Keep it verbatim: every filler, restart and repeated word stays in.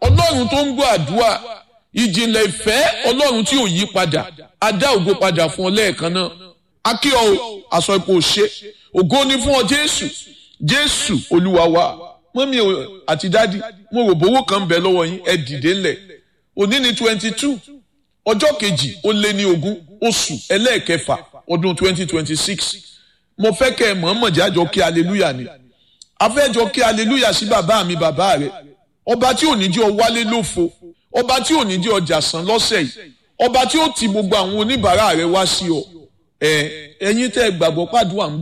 ọlọ́run tó ń gbọ́ àdúrà, ìjìnlẹ̀ ìfẹ́ ọlọ́run tí ò yí padà, a dá ògo padà fún ọ lẹ́ẹ̀kan náà. A kí ọ aṣọ ipò ṣe ògo ni fún ọ Jésù, Jésù Olúwa wa. Mọ́mí àti dádì, mo rò bówó kan bẹ lọ́wọ́ yín, ẹ dìde ńlẹ̀. Òní ni twenty two ọjọ́ kejì ó lé ní ogún oṣù ẹlẹ́ẹ̀kẹfà ọdún twenty twenty six. Mo fẹ́ kẹ́ ẹ mọ̀ọ́mọ̀ jájọ kí hallelujah ni. A fẹ́ jọ kí hallelujah sí bàbá mi bàbá rẹ̀. Ọba tí ò ní jẹ́ ọ wálé lófo, ọba tí ò ní jẹ́ ọjà sàn lọ́sẹ̀ yìí, ọba tí ó ti gbogbo àwọn oníbàárà rẹ̀ wá sí ọ. Ẹ ẹ̀yin tẹ́ gbàgbọ́ pàdúrà ń